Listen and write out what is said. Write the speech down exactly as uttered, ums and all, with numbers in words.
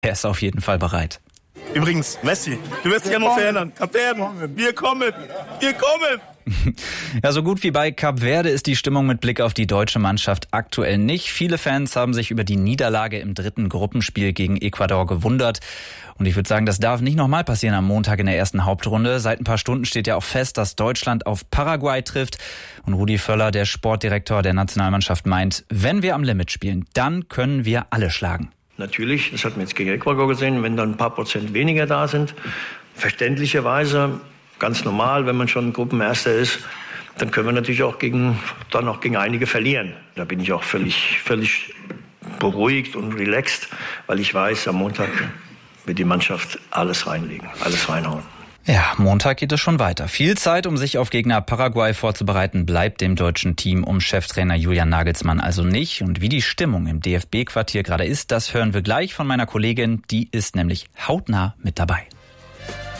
Er ist auf jeden Fall bereit. Übrigens, Messi, du wirst dich ja noch verändern. Kap Verden, wir kommen, wir kommen. Ja, so gut wie bei Kap Verde ist die Stimmung mit Blick auf die deutsche Mannschaft aktuell nicht. Viele Fans haben sich über die Niederlage im dritten Gruppenspiel gegen Ecuador gewundert. Und ich würde sagen, das darf nicht nochmal passieren am Montag in der ersten Hauptrunde. Seit ein paar Stunden steht ja auch fest, dass Deutschland auf Paraguay trifft. Und Rudi Völler, der Sportdirektor der Nationalmannschaft, meint, wenn wir am Limit spielen, dann können wir alle schlagen. Natürlich, das hat man jetzt gegen Ecuador gesehen, wenn dann ein paar Prozent weniger da sind, verständlicherweise, ganz normal, wenn man schon Gruppenerster ist, dann können wir natürlich auch gegen, dann auch gegen einige verlieren. Da bin ich auch völlig, völlig beruhigt und relaxed, weil ich weiß, am Montag wird die Mannschaft alles reinlegen, alles reinhauen. Ja, Montag geht es schon weiter. Viel Zeit, um sich auf Gegner Paraguay vorzubereiten, bleibt dem deutschen Team um Cheftrainer Julian Nagelsmann also nicht. Und wie die Stimmung im D F B-Quartier gerade ist, das hören wir gleich von meiner Kollegin. Die ist nämlich hautnah mit dabei.